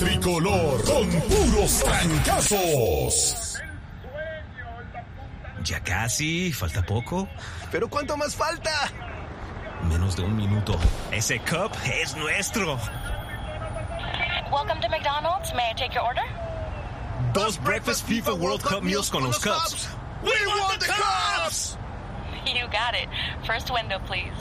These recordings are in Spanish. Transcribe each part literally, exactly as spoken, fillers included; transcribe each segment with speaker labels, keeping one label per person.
Speaker 1: tricolor con puros trancazos.
Speaker 2: Ya casi, falta poco.
Speaker 3: ¿Pero cuánto más falta?
Speaker 2: Menos de un minuto. Ese cup es nuestro.
Speaker 4: Welcome to McDonald's. May I take your order?
Speaker 2: Dos breakfast FIFA World Cup meals con los cups.
Speaker 3: We want the cups!
Speaker 4: You got it. First window, please.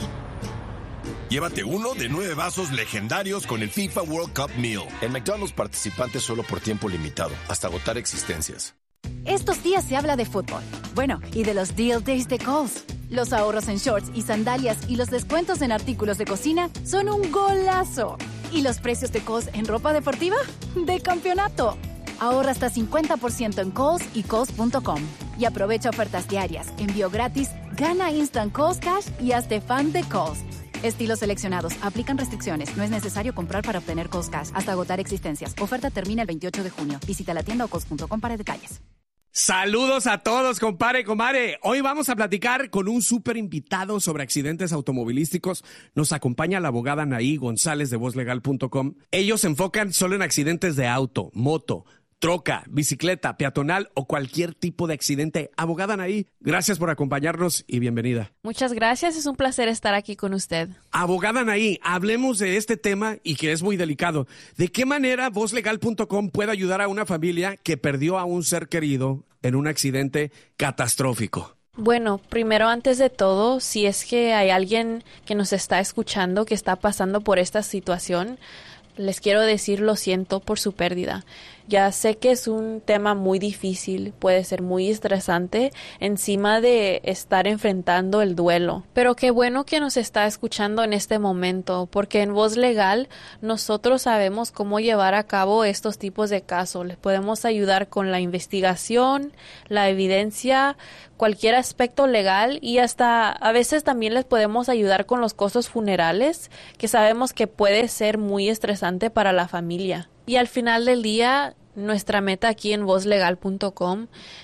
Speaker 1: Llévate uno de nueve vasos legendarios con el FIFA World Cup Meal.
Speaker 3: En McDonald's, participantes solo por tiempo limitado, hasta agotar existencias.
Speaker 5: Estos días se habla de fútbol. Bueno, y de los Deal Days de Kohl's. Los ahorros en shorts y sandalias y los descuentos en artículos de cocina son un golazo. ¿Y los precios de Kohl's en ropa deportiva? ¡De campeonato! Ahorra hasta cincuenta por ciento en Kohl's y Kohl's punto com. Y aprovecha ofertas diarias, envío gratis, gana Instant Kohl's Cash y hazte fan de Kohl's. Estilos seleccionados. Aplican restricciones. No es necesario comprar para obtener Kohl's Cash hasta agotar existencias. Oferta termina el veintiocho de junio. Visita la tienda o Kohl's punto com para detalles.
Speaker 6: Saludos a todos, compadre, comadre. Hoy vamos a platicar con un súper invitado sobre accidentes automovilísticos. Nos acompaña la abogada Anaí González de voz legal punto com. Ellos se enfocan solo en accidentes de auto, moto, troca, bicicleta, peatonal o cualquier tipo de accidente. Abogada Anaí, gracias por acompañarnos y bienvenida.
Speaker 7: Muchas gracias, es un placer estar aquí con usted.
Speaker 6: Abogada Anaí, hablemos de este tema y que es muy delicado. ¿De qué manera voz legal punto com puede ayudar a una familia que perdió a un ser querido en un accidente catastrófico?
Speaker 7: Bueno, primero, antes de todo, si es que hay alguien que nos está escuchando que está pasando por esta situación, les quiero decir lo siento por su pérdida. Ya sé que es un tema muy difícil, puede ser muy estresante encima de estar enfrentando el duelo. Pero qué bueno que nos está escuchando en este momento, porque en Voz Legal nosotros sabemos cómo llevar a cabo estos tipos de casos. Les podemos ayudar con la investigación, la evidencia, cualquier aspecto legal y hasta a veces también les podemos ayudar con los costos funerales, que sabemos que puede ser muy estresante para la familia. Y al final del día, nuestra meta aquí en voz legal punto com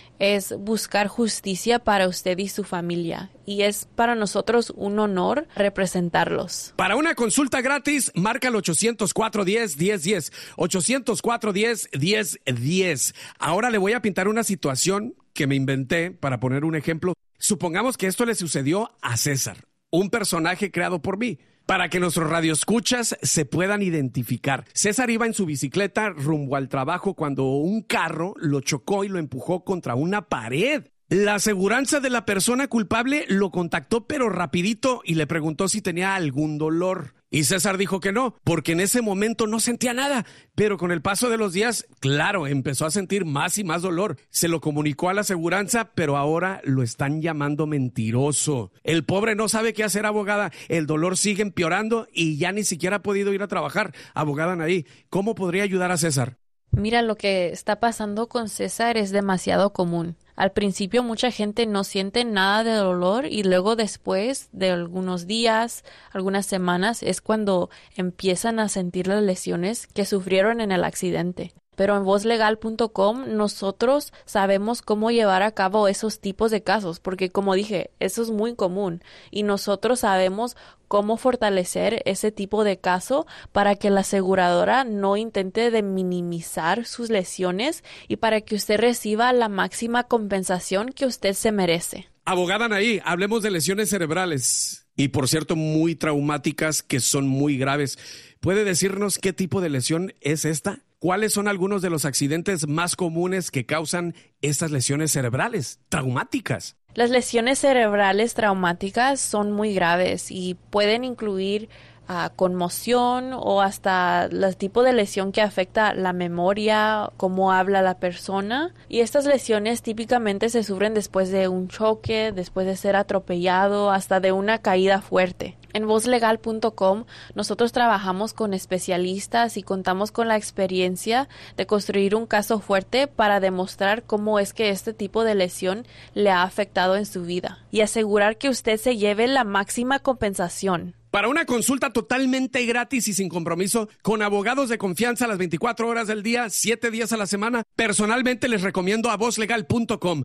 Speaker 7: es buscar justicia para usted y su familia. Y es para nosotros un honor representarlos.
Speaker 6: Para una consulta gratis, marca el ochocientos cuatro diez diez diez. ochocientos cuatro diez diez diez. Ahora le voy a pintar una situación que me inventé para poner un ejemplo. Supongamos que esto le sucedió a César, un personaje creado por mí. Para que nuestros radioescuchas se puedan identificar. César iba en su bicicleta rumbo al trabajo cuando un carro lo chocó y lo empujó contra una pared. La aseguranza de la persona culpable lo contactó pero rapidito y le preguntó si tenía algún dolor. Y César dijo que no, porque en ese momento no sentía nada. Pero con el paso de los días, claro, empezó a sentir más y más dolor. Se lo comunicó a la aseguranza, pero ahora lo están llamando mentiroso. El pobre no sabe qué hacer, abogada. El dolor sigue empeorando y ya ni siquiera ha podido ir a trabajar. Abogada Anaí, ¿cómo podría ayudar a César?
Speaker 7: Mira, lo que está pasando con César es demasiado común. Al principio mucha gente no siente nada de dolor y luego después de algunos días, algunas semanas, es cuando empiezan a sentir las lesiones que sufrieron en el accidente. Pero en voz legal punto com nosotros sabemos cómo llevar a cabo esos tipos de casos, porque como dije, eso es muy común y nosotros sabemos cómo fortalecer ese tipo de caso para que la aseguradora no intente de minimizar sus lesiones y para que usted reciba la máxima compensación que usted se merece.
Speaker 6: Abogada Anaí, hablemos de lesiones cerebrales y por cierto muy traumáticas que son muy graves. ¿Puede decirnos qué tipo de lesión es esta? ¿Cuáles son algunos de los accidentes más comunes que causan estas lesiones cerebrales traumáticas?
Speaker 7: Las lesiones cerebrales traumáticas son muy graves y pueden incluir uh, conmoción o hasta el tipo de lesión que afecta la memoria, cómo habla la persona. Y estas lesiones típicamente se sufren después de un choque, después de ser atropellado, hasta de una caída fuerte. En voz legal punto com nosotros trabajamos con especialistas y contamos con la experiencia de construir un caso fuerte para demostrar cómo es que este tipo de lesión le ha afectado en su vida y asegurar que usted se lleve la máxima compensación.
Speaker 6: Para una consulta totalmente gratis y sin compromiso, con abogados de confianza las veinticuatro horas del día, siete días a la semana, personalmente les recomiendo a voz legal punto com.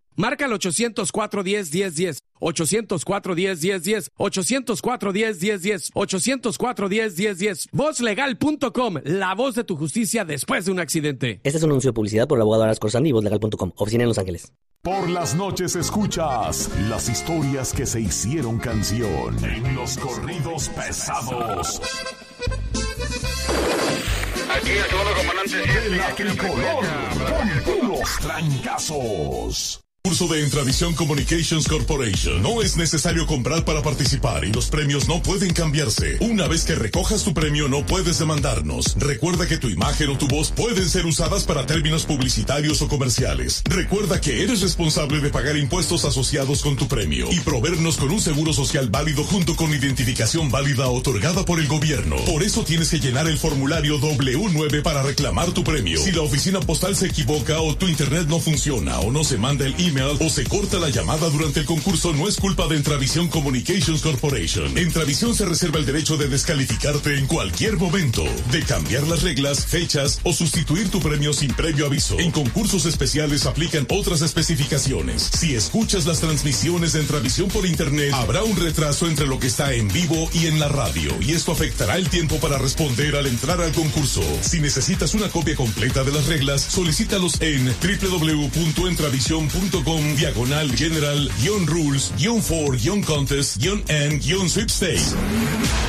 Speaker 6: Marca al ochocientos cuatro diez diez diez, ochocientos cuatro diez diez diez, ochocientos cuatro diez diez diez, ochocientos cuatro diez diez diez, voz legal punto com, la voz de tu justicia después de un accidente.
Speaker 8: Este es un anuncio de publicidad por el abogado Aras Corsani y voz legal punto com, oficina en Los Ángeles.
Speaker 9: Por las noches escuchas las historias que se hicieron canción en los corridos pesados.
Speaker 10: Aquí el segundo comandante
Speaker 9: de la tricolor, con puros trancazos.
Speaker 11: Curso de Entravisión Communications Corporation. No es necesario comprar para participar y los premios no pueden cambiarse. Una vez que recojas tu premio no puedes demandarnos. Recuerda que tu imagen o tu voz pueden ser usadas para términos publicitarios o comerciales. Recuerda que eres responsable de pagar impuestos asociados con tu premio y proveernos con un seguro social válido junto con identificación válida otorgada por el gobierno. Por eso tienes que llenar el formulario doble u nueve para reclamar tu premio. Si la oficina postal se equivoca o tu internet no funciona o no se manda el email o se corta la llamada durante el concurso, no es culpa de Entravisión Communications Corporation. Entravisión se reserva el derecho de descalificarte en cualquier momento, de cambiar las reglas, fechas o sustituir tu premio sin previo aviso. En concursos especiales aplican otras especificaciones. Si escuchas las transmisiones de Entravisión por internet, habrá un retraso entre lo que está en vivo y en la radio, y esto afectará el tiempo para responder al entrar al concurso. Si necesitas una copia completa de las reglas, solicítalos en doble u doble u doble u punto entravisión punto com diagonal general guión rules guión for guión contest guión and guión sweepstakes.